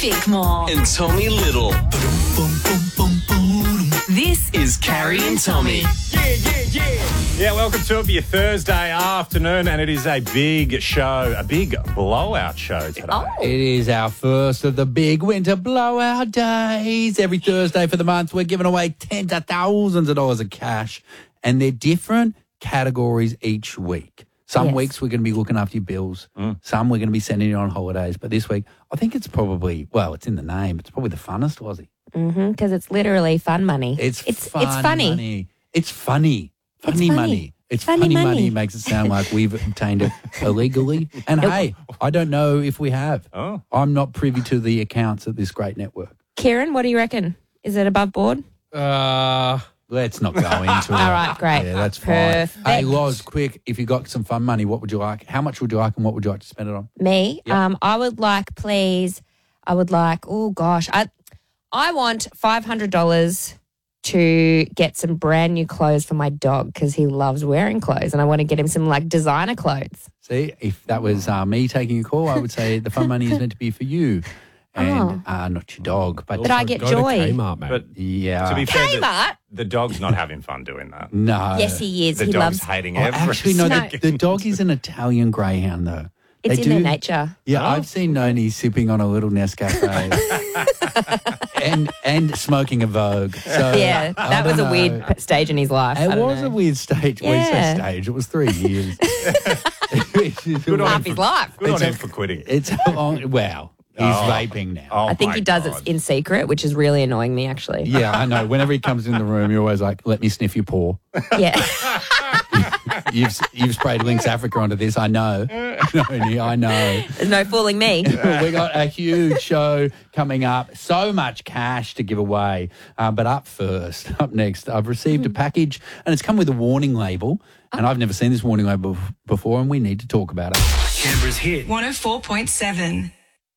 Bickmore. And Tommy Little. This is Carrie and Tommy. Yeah, welcome to it for your Thursday afternoon, and it is a big show, a big blowout show today. It is our first of the big winter blowout days. Every Thursday for the month, we're giving away tens of thousands of dollars of cash, and they're different categories each week. Some weeks we're going to be looking after your bills. Some we're going to be sending you on holidays. But this week, I think it's probably, well, it's in the name. It's probably the funnest, Aussie. Because it's literally fun money. It's funny. Money. It's funny. Funny money. It's funny money. Makes it sound like we've obtained it illegally. And hey, I don't know if we have. Oh. I'm not privy to the accounts of this great network. Kieran, what do you reckon? Is it above board? Let's not go into it. All right, great. Yeah, that's fine. Perfect. Hey, Loz, quick, if you got some fun money, what would you like? How much would you like and what would you like to spend it on? Me? Yep. I would like, please, I want $500 to get some brand new clothes for my dog because he loves wearing clothes and I want to get him some like designer clothes. See, if that was me taking a call, I would say the fun money is meant to be for you and not your dog. But I get joy. To Kmart, mate. But yeah. to be fair, Kmart? the dog's not having fun doing that. No. Yes, he is. The He dog's loves. hating Oh, every actually, no, No. the dog is an Italian greyhound, though. It's They in their do- nature. Yeah, I've seen Noni sipping on a little Nescafe and smoking a Vogue. So Yeah, I that was don't a weird know. stage in his life. I It don't was know. a weird stage. Well, you say Yeah. stage. It was 3 years. Good on Half him his for- life. Good on him for quitting. It's a long. Well, he's vaping now. Oh, I think my he does God. it in secret, which is really annoying me, actually. Yeah, I know. Whenever he comes in the room, you're always like, "Let me sniff your paw." Yeah. You've sprayed Lynx Africa onto this. I know. Noni, I know. There's no fooling me. We got a huge show coming up. So much cash to give away. But up next, I've received a package and it's come with a warning label. And I've never seen this warning label before and we need to talk about it. Canberra's hit. 104.7.